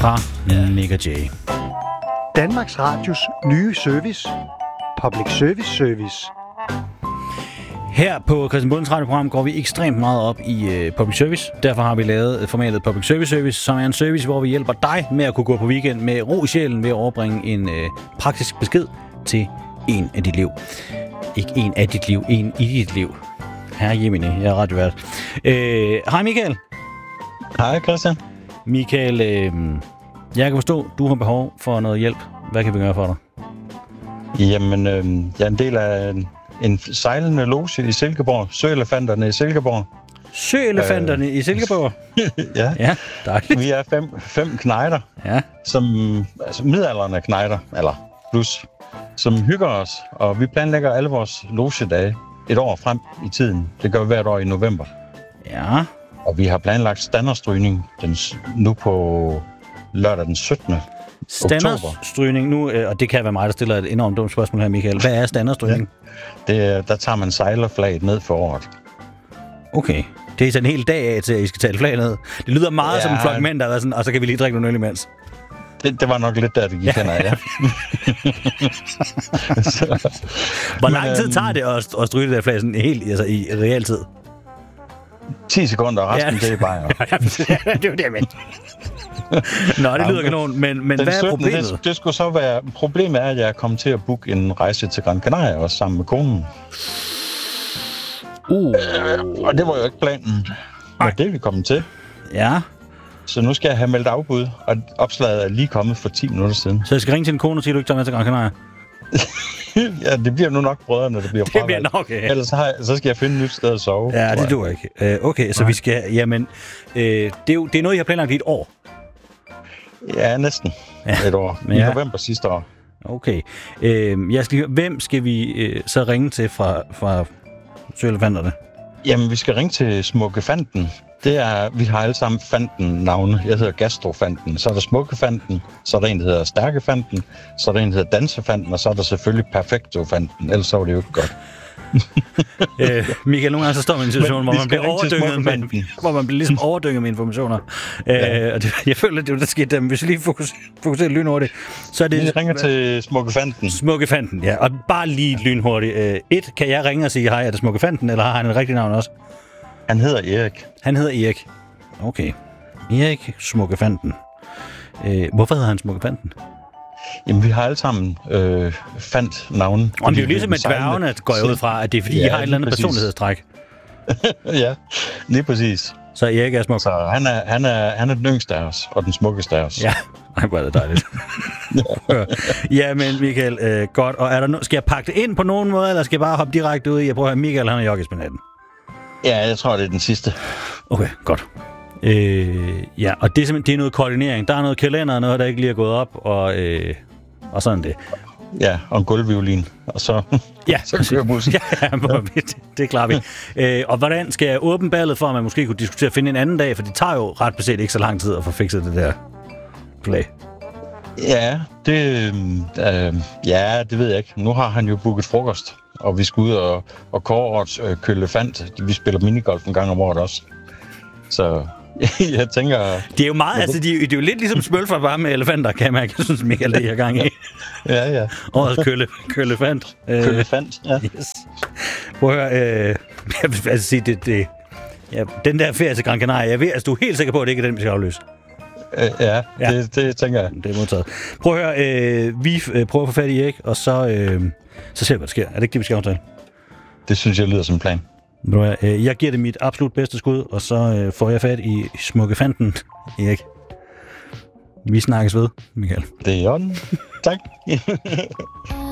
fra Nick Jay. Danmarks Radios nye service. Public Service. Her på Christian Bundens radioprogram går vi ekstremt meget op i public service. Derfor har vi lavet formatet Public Service, som er en service, hvor vi hjælper dig med at kunne gå på weekend med ro i sjælen ved at overbringe en praktisk besked til en af dit liv. Ikke en af dit liv, en i dit liv. Herre Jemini, jeg er radiovært. Hej Michael. Hej Christian. Michael, jeg kan forstå, du har behov for noget hjælp. Hvad kan vi gøre for dig? Jamen, jeg er en del af en sejlende loge i Silkeborg. Søelefanterne i Silkeborg. Søelefanterne i Silkeborg? Ja, dejligt. Vi er fem knejder, som altså midaldrende knejder, eller plus, som hygger os. Og vi planlægger alle vores logedage et år frem i tiden. Det gør vi hvert år i november. Ja. Og vi har planlagt standardstrygning nu på lørdag den 17. Standardstrygning nu, og det kan være mig, der stiller et enormt dumt spørgsmål her, Michael. Hvad er standardstrygning? Ja, der tager man sejlerflaget ned for året. Okay. Det er sådan en hel dag af, til at I skal tage flaget ned. Det lyder meget som en flok mænd, der er sådan, og så kan vi lige drikke nogle øl imens. Det var nok lidt der, det gik hen af, ja. Hvor lang tid tager det at stryge det der flag sådan helt i realtid? 10 sekunder, og resten det er bare. Det var det, jeg mente. Nå, det lyder kanon, men hvad er problemet? Det skulle så være... Problemet er, at jeg er kommet til at booke en rejse til Gran Canaria, også sammen med konen. Og det var jo ikke planen. Men det er vi kommet til. Ja. Så nu skal jeg have meldt afbud, og opslaget er lige kommet for 10 minutter siden. Så jeg skal ringe til en kone og sige, at du ikke tager med til Gran Canaria? Ja, det bliver nu nok brødrene, der bliver fravalgt. Det bliver nok, ja. Ellers så skal jeg finde et nyt sted at sove. Ja, det duer ikke. Okay, så vi skal... Jamen, det er noget, I har planlagt i et år? Ja, næsten et år. I november sidste år. Okay. Hvem skal vi så ringe til fra Søelefanterne? Jamen, vi skal ringe til Smukkefanten. Vi har alle sammen Fanten-navne. Jeg hedder Gastrofanten. Så er der Smukkefanten, så er der en, der hedder Stærkefanten, så er der en, der hedder Dansefanten, og så er der selvfølgelig Perfektofanten. Ellers så var det jo ikke godt. Michael, nogle gange så står man i en situation, hvor man bliver ligesom overdynget med informationer. Og jeg føler, at det er der skete. Hvis vi lige fokuserer lynhurtigt, så er det... Vi ringer til Smukkefanten. Smukkefanten, ja. Og bare lige lynhurtigt. Kan jeg ringe og sige, hej, er det Smukkefanten, eller har han et rigtigt navn også? Han hedder Erik. Han hedder Erik. Okay. Erik Smukkefanten. Hvorfor hedder han Smukkefanten? Jamen, vi har alle sammen fandt navne. Og det er jo ligesom med dværgene, går jeg ud fra, at det er fordi, I har et eller andet personlighedstræk. Ja, lige præcis. Så Erik er smuk. Så han er den yngste af os, og den smukkeste af os. Ja, hvor er det dejligt. Ja, men Michael, godt. Og skal jeg pakke det ind på nogen måde, eller skal jeg bare hoppe direkte ud i? Jeg prøver at høre, Michael, han er joggis med natten. Ja, jeg tror, det er den sidste. Okay, godt. Ja, og det er noget koordinering. Der er noget kalender, noget, der ikke lige er gået op, og sådan det. Ja, og en gulvviolin, og så kører musik. Ja, det klarer vi. Og hvordan skal jeg åbne ballet for, at man måske kunne diskutere at finde en anden dag, for det tager jo ret beset ikke så lang tid at få fikset det der flag. Ja, det ved jeg ikke. Nu har han jo booket frokost, og vi skal ud og kåre årets kølefant. Vi spiller minigolf en gang om året også. Så jeg tænker... Det er jo meget, altså det er jo lidt ligesom smølfer bare med elefanter, kan jeg mærke. Jeg synes, Michael, det er gang i. Ja. Årets kølefant. Kølefant, ja. Yes. Prøv at høre, jeg vil altså sige, den der ferie til Gran Canaria, du er helt sikker på, at det ikke er den, vi skal afløse. Ja. Det tænker jeg. Det er modtaget. Prøv at høre, vi prøver at få fat i Erik, og så ser vi, hvad der sker. Er det ikke det, vi skal aftale? Det synes jeg lyder som en plan. Jeg giver det mit absolut bedste skud, og så får jeg fat i Smukkefanten, Erik. Vi snakkes ved, Michael. Det er i orden. Tak.